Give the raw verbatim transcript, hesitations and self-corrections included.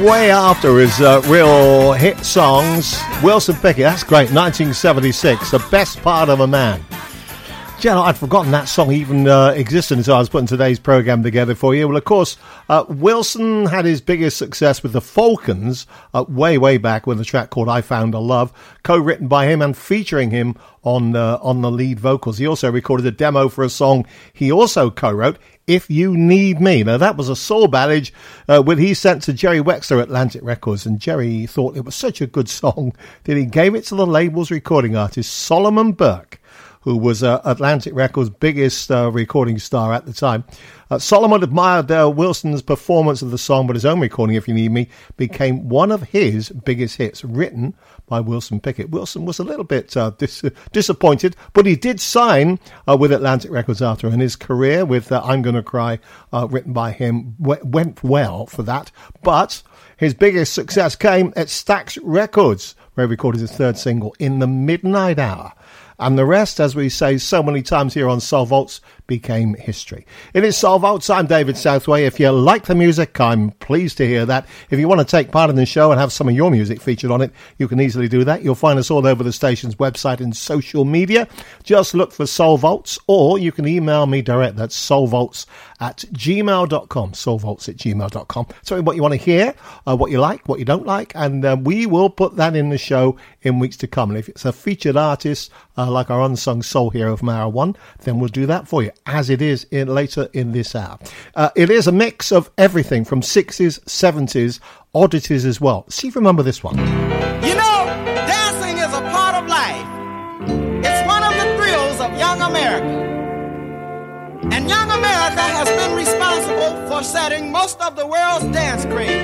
way after his uh, real hit songs. Wilson Pickett, that's great, nineteen seventy-six, The Best Part of a Man. You know, I'd forgotten that song even uh, existed until I was putting today's programme together for you. Well, of course, uh, Wilson had his biggest success with the Falcons uh, way, way back with a track called I Found a Love, co-written by him and featuring him on, uh, on the lead vocals. He also recorded a demo for a song he also co-wrote, If You Need Me. Now, that was a soul ballad uh, which he sent to Jerry Wexler at Atlantic Records, and Jerry thought it was such a good song that he gave it to the label's recording artist, Solomon Burke, who was uh, Atlantic Records' biggest uh, recording star at the time. Uh, Solomon admired uh, Wilson's performance of the song, but his own recording, If You Need Me, became one of his biggest hits, written by Wilson Pickett. Wilson was a little bit uh, dis- disappointed, but he did sign uh, with Atlantic Records after, and his career with uh, I'm Gonna Cry, uh, written by him, w- went well for that. But his biggest success came at Stax Records, where he recorded his third single, In the Midnight Hour. And the rest, as we say so many times here on Soul Vaults, became history. It is Soul Vaults. I'm David Southway. If you like the music, I'm pleased to hear that. If you want to take part in the show and have some of your music featured on it, you can easily do that. You'll find us all over the station's website and social media. Just look for Soul Vaults, or you can email me direct. That's soulvaults at gmail dot com. soulvaults at gmail dot com. Tell me what you want to hear, uh, what you like, what you don't like, and uh, we will put that in the show in weeks to come. And if it's a featured artist, uh, like our unsung soul hero from hour one, then we'll do that for you, as it is in later in this hour. Uh, it is a mix of everything from sixties, seventies, oddities as well. See if you remember this one. You know, dancing is a part of life. It's one of the thrills of young America. And young America has been responsible for setting most of the world's dance craze.